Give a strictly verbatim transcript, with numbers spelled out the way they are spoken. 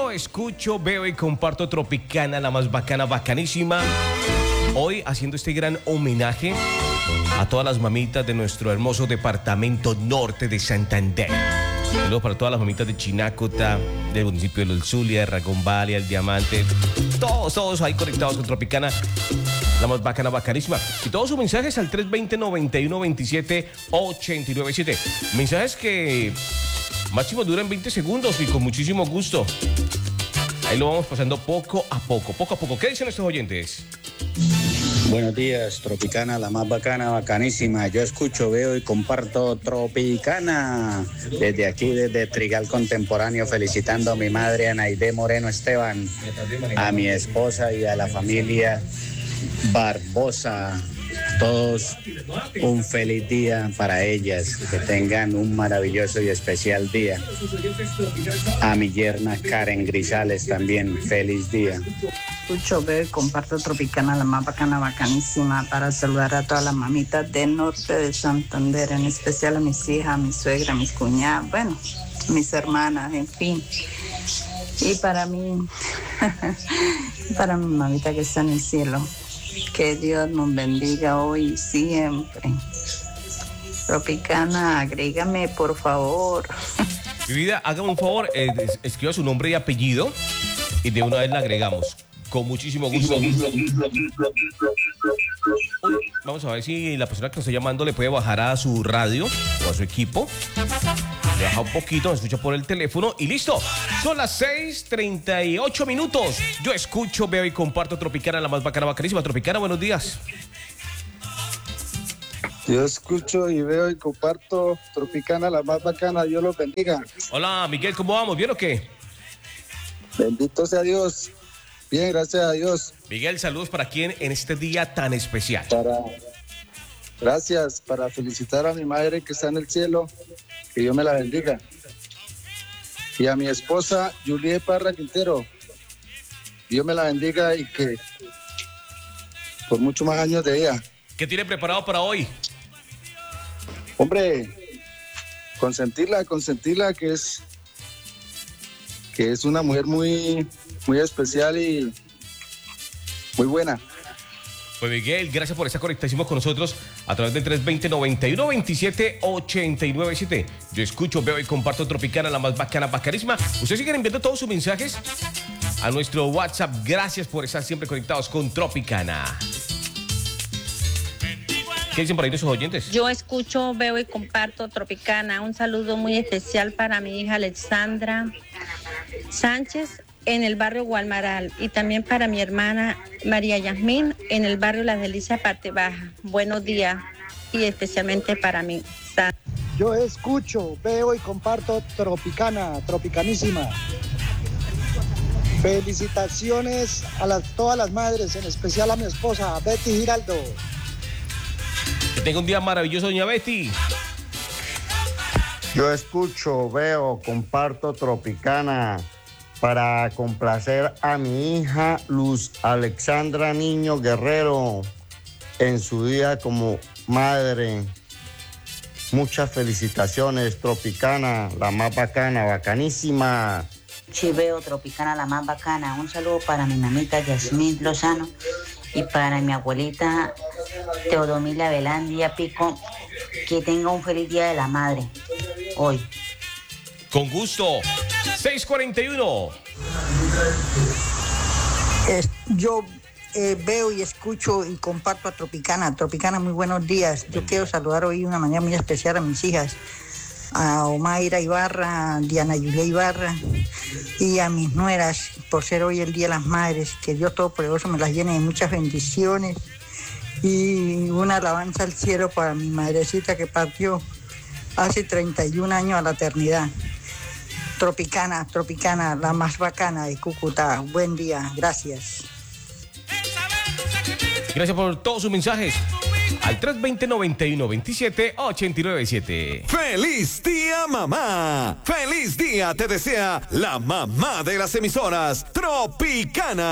Yo escucho, veo y comparto Tropicana, la más bacana, bacanísima. Hoy haciendo este gran homenaje a todas las mamitas de nuestro hermoso departamento norte de Santander. Saludos para todas las mamitas de Chinácota, del municipio de El Zulia, de Ragombali, El Diamante. Todos, todos ahí conectados con Tropicana, la más bacana, bacanísima. Y todos sus mensajes al tres veinte, noventa y uno, veintisiete, ochenta y nueve siete. Mensajes que máximo duran veinte segundos y con muchísimo gusto. Ahí lo vamos pasando poco a poco, poco a poco. ¿Qué dicen nuestros oyentes? Buenos días, Tropicana, la más bacana, bacanísima. Yo escucho, veo y comparto Tropicana. Desde aquí, desde Trigal Contemporáneo, felicitando a mi madre, Anaide Moreno Esteban, a mi esposa y a la familia Barbosa. Todos un feliz día para ellas, que tengan un maravilloso y especial día. A mi yerna Karen Grisales también, feliz día. Escucho, veo y comparto Tropicana, la más bacana, bacanísima, para saludar a todas las mamitas del norte de Santander, en especial a mis hijas, a mi suegra, a mis cuñadas, bueno, mis hermanas, en fin. Y para mí, para mi mamita que está en el cielo, que Dios nos bendiga hoy y siempre. Tropicana, agrégame, por favor. Mi vida, hágame un favor, eh, escriba su nombre y apellido y de una vez la agregamos. Con muchísimo gusto. Vamos a ver si la persona que nos está llamando le puede bajar a su radio o a su equipo. Le baja un poquito, nos escucha por el teléfono y listo. Son las seis treinta y ocho minutos. Yo escucho, veo y comparto Tropicana, la más bacana, bacanísima. Tropicana, buenos días. Yo escucho y veo y comparto Tropicana, la más bacana. Dios los bendiga. Hola, Miguel, ¿cómo vamos? ¿Bien o qué? Bendito sea Dios. Bien, gracias a Dios. Miguel, saludos para quién en este día tan especial. Para, gracias, para felicitar a mi madre que está en el cielo, que Dios me la bendiga. Y a mi esposa, Julie Parra Quintero, Dios me la bendiga y que por muchos más años de ella. ¿Qué tiene preparado para hoy? Hombre, consentirla, consentirla, que es, que es una mujer muy... muy especial y muy buena. Pues Miguel, gracias por esa conectación con nosotros a través del tres veinte, noventa y uno, veintisiete, ochenta y nueve siete. Yo escucho, veo y comparto Tropicana, la más bacana, bacanísima. Ustedes siguen enviando todos sus mensajes a nuestro WhatsApp. Gracias por estar siempre conectados con Tropicana. ¿Qué dicen por ahí nuestros oyentes? Yo escucho, veo y comparto Tropicana. Un saludo muy especial para mi hija Alexandra Sánchez en el barrio Gualmaral y también para mi hermana María Yasmín en el barrio Las Delicias, parte baja. Buenos días y especialmente para mí. Yo escucho, veo y comparto Tropicana, tropicanísima. Felicitaciones a las, todas las madres, en especial a mi esposa, Betty Giraldo. Que tenga un día maravilloso, doña Betty. Yo escucho, veo, comparto Tropicana para complacer a mi hija Luz Alexandra Niño Guerrero en su día como madre. Muchas felicitaciones, Tropicana, la más bacana, bacanísima. Sí, veo Tropicana, la más bacana. Un saludo para mi mamita Yasmín Lozano y para mi abuelita Teodomila Velandia Pico. Que tenga un feliz día de la madre hoy. Con gusto. seis cuarenta y uno. Es, yo eh, veo y escucho y comparto a Tropicana. Tropicana, muy buenos días. Yo quiero saludar hoy de una manera muy especial a mis hijas, a Omaira Ibarra, a Diana Yulia Ibarra y a mis nueras, por ser hoy el Día de las Madres. Que Dios Todopoderoso me las llene de muchas bendiciones y una alabanza al cielo para mi madrecita que partió hace treinta y un años a la eternidad. Tropicana, Tropicana, la más bacana de Cúcuta. Buen día, gracias. Gracias por todos sus mensajes al tres veinte, noventa y uno, veintisiete, ochenta y nueve siete. ¡Feliz día, mamá! ¡Feliz día te desea la mamá de las emisoras, Tropicana!